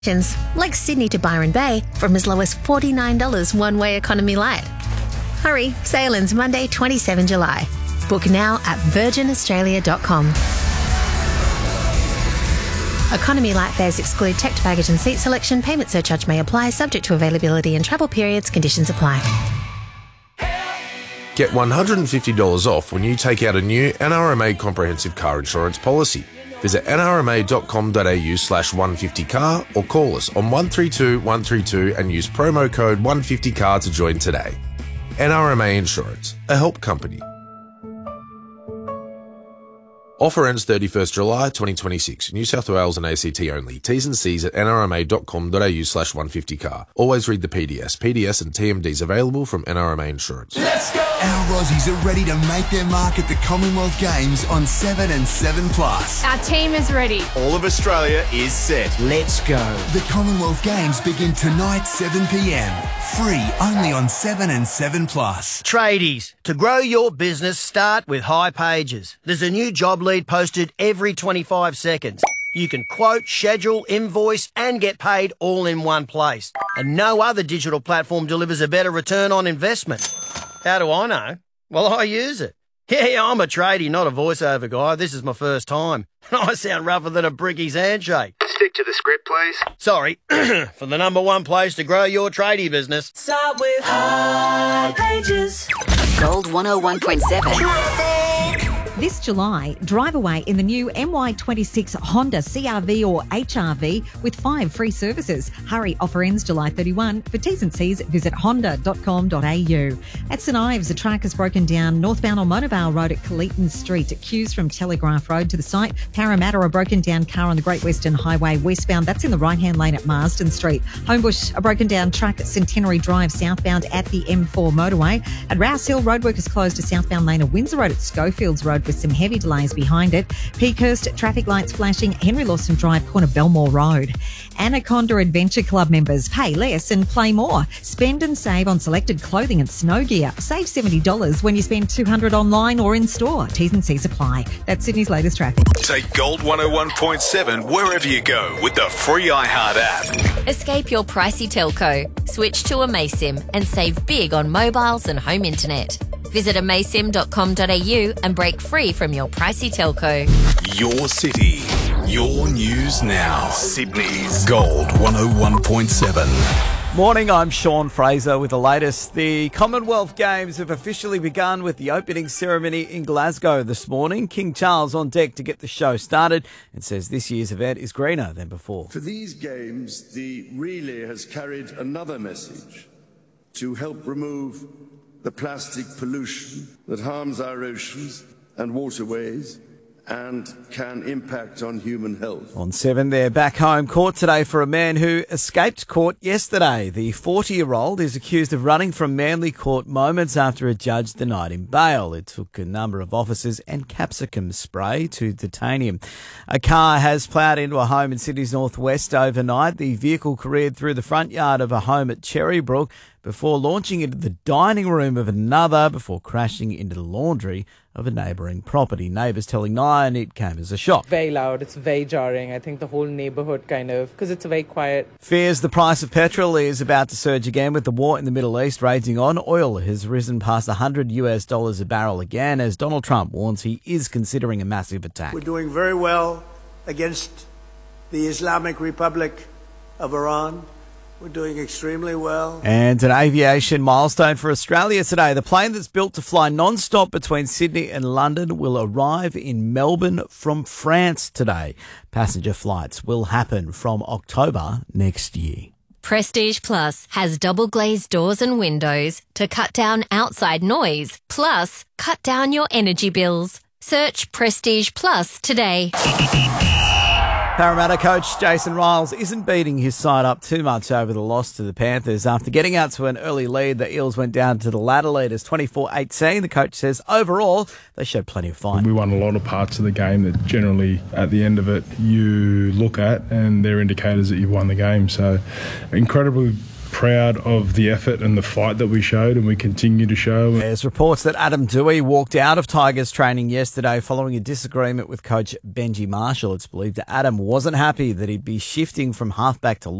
like Sydney to Byron Bay, from as low as $49 one-way economy light. Hurry, sail ends Monday, 27 July. Book now at virginaustralia.com. Economy light fares exclude checked baggage and seat selection. Payment surcharge may apply, subject to availability and travel periods. Conditions apply. Get $150 off when you take out a new NRMA comprehensive car insurance policy. Visit nrma.com.au/150car or call us on 132 132 and use promo code 150car to join today. NRMA Insurance, a help company. Offer ends 31st July 2026. New South Wales and ACT only. T's and C's at nrma.com.au/150car. Always read the PDS. PDS and TMDs available from NRMA Insurance. Let's go! Our Aussies are ready to make their mark at the Commonwealth Games on 7 and 7+. Our team is ready. All of Australia is set. Let's go. The Commonwealth Games begin tonight, 7 p.m. Free only on 7 and 7+. Tradies, to grow your business, start with High Pages. There's a new job lead posted every 25 seconds. You can quote, schedule, invoice and get paid all in one place. And no other digital platform delivers a better return on investment. How do I know? Well, I use it. Yeah, I'm a tradie, not a voiceover guy. This is my first time. I sound rougher than a brickie's handshake. Stick to the script, please. Sorry, for the number one place to grow your tradie business. Start with High Pages. Gold 101.7. This July, drive away in the new MY26 Honda CR-V or HR-V with 5 free services. Hurry, offer ends July 31. For T's and C's, visit honda.com.au. At St Ives, a truck has broken down northbound on Monavale Road at Coleton Street. Queues from Telegraph Road to the site. Parramatta, a broken down car on the Great Western Highway westbound. That's in the right-hand lane at Marsden Street. Homebush, a broken down truck at Centenary Drive southbound at the M4 motorway. At Rouse Hill, roadworkers closed a southbound lane of Windsor Road at Schofields Road with some heavy delays behind it. Peakhurst, traffic lights flashing, Henry Lawson Drive, corner Belmore Road. Anaconda Adventure Club members, pay less and play more. Spend and save on selected clothing and snow gear. Save $70 when you spend $200 online or in store. T's and C's apply. That's Sydney's latest traffic. Take Gold 101.7 wherever you go with the free iHeart app. Escape your pricey telco. Switch to Amaysim and save big on mobiles and home internet. Visit amaysim.com.au and break free from your pricey telco. Your city, your news now. Sydney's Gold 101.7. Morning, I'm Sean Fraser with the latest. The Commonwealth Games have officially begun with the opening ceremony in Glasgow this morning. King Charles on deck to get the show started and says this year's event is greener than before. For these games, the relay has carried another message to help remove the plastic pollution that harms our oceans and waterways and can impact on human health. On 7, they're back home. Court today for a man who escaped court yesterday. The 40-year-old is accused of running from Manly Court moments after a judge denied him bail. It took a number of officers and capsicum spray to detain him. A car has ploughed into a home in Sydney's northwest overnight. The vehicle careered through the front yard of a home at Cherrybrook before launching into the dining room of another before crashing into the laundry of a neighbouring property. Neighbours telling Nine it came as a shock. Very loud, it's very jarring. I think the whole neighbourhood because it's very quiet. Fears the price of petrol is about to surge again with the war in the Middle East raging on. Oil has risen past $100 a barrel again as Donald Trump warns he is considering a massive attack. We're doing very well against the Islamic Republic of Iran. We're doing extremely well. And an aviation milestone for Australia today. The plane that's built to fly non-stop between Sydney and London will arrive in Melbourne from France today. Passenger flights will happen from October next year. Prestige Plus has double glazed doors and windows to cut down outside noise, plus cut down your energy bills. Search Prestige Plus today. Parramatta coach Jason Riles isn't beating his side up too much over the loss to the Panthers. After getting out to an early lead, the Eels went down to the ladder leaders 24-18. The coach says overall they showed plenty of fight. We won a lot of parts of the game that generally at the end of it you look at and they're indicators that you've won the game. So incredibly proud of the effort and the fight that we showed and we continue to show. There's reports that Adam Doueihi walked out of Tigers training yesterday following a disagreement with coach Benji Marshall. It's believed that Adam wasn't happy that he'd be shifting from halfback to